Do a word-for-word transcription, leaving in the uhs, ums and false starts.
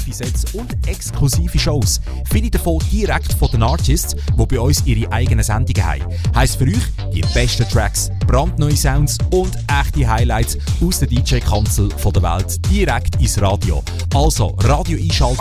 Live-Sets und exklusive Shows. Viele davon direkt von den Artists, die bei uns ihre eigenen Sendungen haben. Heisst für euch die besten Tracks, brandneue Sounds und echte Highlights aus der D J-Kanzel der Welt direkt ins Radio. Also Radio einschalten